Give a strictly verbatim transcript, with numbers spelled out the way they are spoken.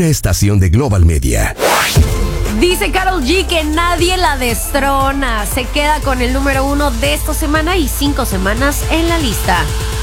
una estación de Global Media. Dice Karol G que nadie la destrona. Se queda con el número uno de esta semana y cinco semanas en la lista.